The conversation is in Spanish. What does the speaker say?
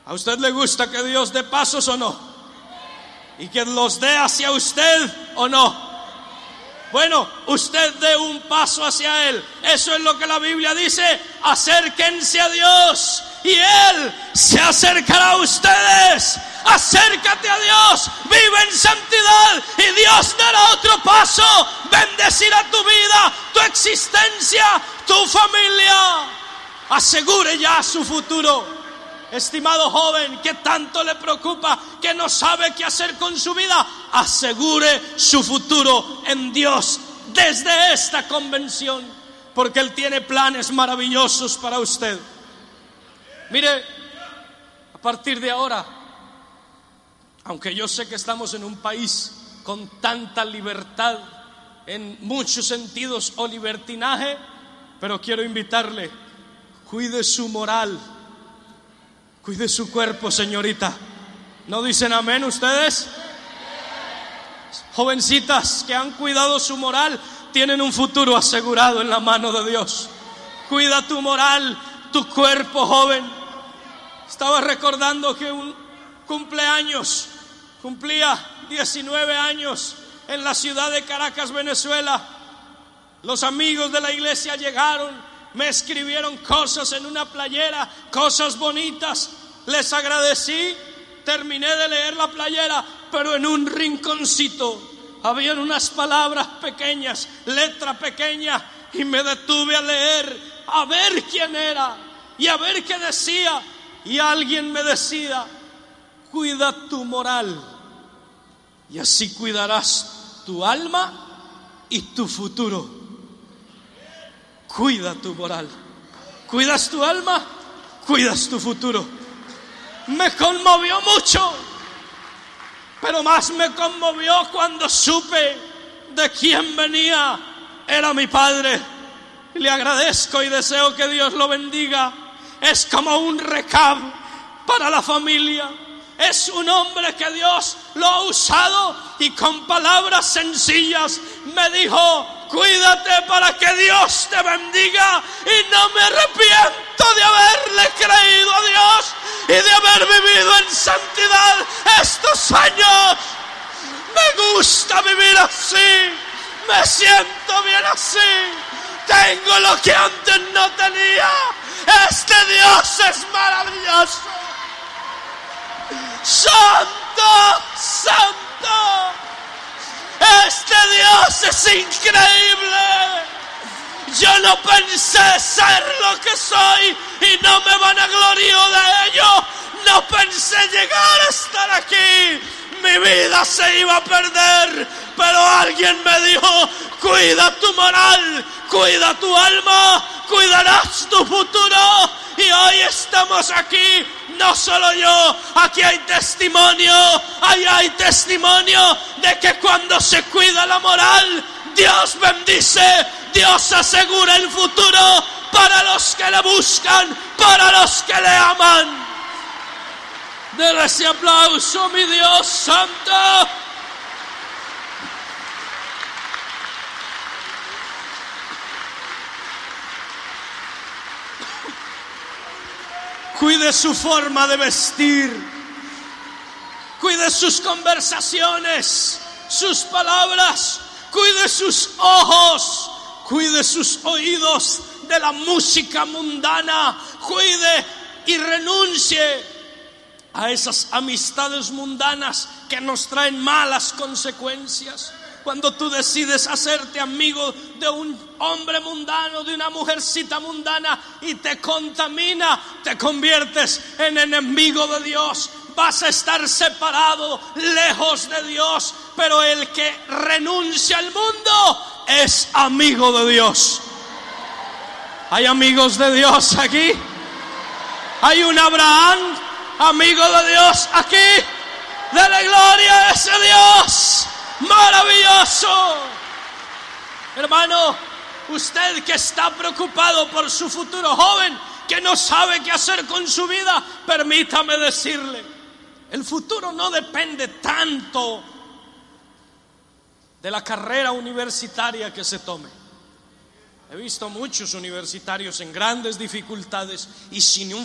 ¿A usted le gusta que Dios dé pasos o no? ¿Y que los dé hacia usted o no? Bueno, usted dé un paso hacia Él. Eso es lo que la Biblia dice. Acérquense a Dios y Él se acercará a ustedes. Acércate a Dios, vive en santidad y Dios dará otro paso. Bendecirá tu vida, tu existencia, tu familia. Asegure ya su futuro. Estimado joven, que tanto le preocupa, que no sabe qué hacer con su vida, asegure su futuro en Dios desde esta convención, porque Él tiene planes maravillosos para usted. Mire, a partir de ahora, aunque yo sé que estamos en un país con tanta libertad en muchos sentidos o libertinaje, pero quiero invitarle, cuide su moral. Cuide su cuerpo, señorita. ¿No dicen amén ustedes? Jovencitas que han cuidado su moral tienen un futuro asegurado en la mano de Dios. Cuida tu moral, tu cuerpo, joven. Estaba recordando que un cumpleaños, cumplía 19 años en la ciudad de Caracas, Venezuela. Los amigos de la iglesia llegaron, me escribieron cosas en una playera, cosas bonitas. Les agradecí, terminé de leer la playera, pero en un rinconcito habían unas palabras pequeñas, letra pequeña, y me detuve a leer, a ver quién era y a ver qué decía. Y alguien me decía: cuida tu moral y así cuidarás tu alma y tu futuro. Cuida tu moral. Cuidas tu alma, cuidas tu futuro. Me conmovió mucho, pero más me conmovió cuando supe de quién venía. Era mi padre. Le agradezco y deseo que Dios lo bendiga. Es como un recado para la familia. Es un hombre que Dios lo ha usado y con palabras sencillas me dijo: cuídate para que Dios te bendiga. Y no me arrepiento de haberle creído a Dios y de haber vivido en santidad estos años. Me gusta vivir así, me siento bien así. Tengo lo que antes no tenía. Este Dios es maravilloso. Santo, santo. Este Dios es increíble. Yo no pensé ser lo que soy y no me vanaglorio de ello. No pensé llegar a estar aquí. Mi vida se iba a perder, pero alguien me dijo: cuida tu moral, cuida tu alma, cuidarás tu futuro. Y hoy estamos aquí. No solo yo, aquí hay testimonio de que cuando se cuida la moral, Dios bendice, Dios asegura el futuro para los que le buscan, para los que le aman. Dele ese aplauso, mi Dios santo. Cuide su forma de vestir, cuide sus conversaciones, sus palabras, cuide sus ojos, cuide sus oídos de la música mundana, cuide y renuncie a esas amistades mundanas que nos traen malas consecuencias. Cuando tú decides hacerte amigo de un hombre mundano, de una mujercita mundana y te contamina, te conviertes en enemigo de Dios. Vas a estar separado, lejos de Dios. Pero el que renuncia al mundo es amigo de Dios. ¿Hay amigos de Dios aquí? ¿Hay un Abraham, amigo de Dios aquí? Dele gloria a ese Dios maravilloso. Hermano, usted que está preocupado por su futuro, joven, que no sabe qué hacer con su vida, permítame decirle, el futuro no depende tanto de la carrera universitaria que se tome. He visto muchos universitarios en grandes dificultades y sin un